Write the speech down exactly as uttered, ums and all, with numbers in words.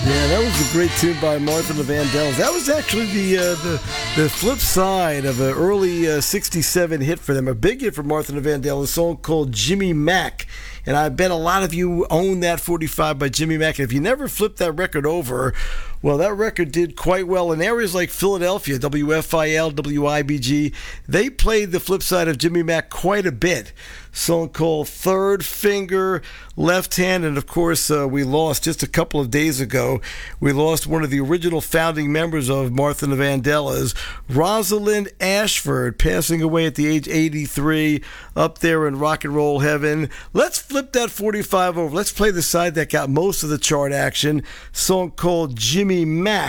Yeah, that was a great tune by Martha and the Vandellas. That was actually the uh, the the flip side of an early uh, sixty-seven hit for them, a big hit for Martha and the Vandellas, a song called Jimmy Mack. And I bet a lot of you own that forty-five by Jimmy Mack. And if you never flipped that record over, well, that record did quite well in areas like Philadelphia, W F I L, W I B G. They played the flip side of Jimmy Mack quite a bit. Song called Third Finger, Left Hand. And of course, uh, we lost just a couple of days ago, we lost one of the original founding members of Martha and the Vandellas, Rosalind Ashford, passing away at the age eighty-three, up there in rock and roll heaven. Let's flip that forty-five over. Let's play the side that got most of the chart action. Song called Jimmy Mack.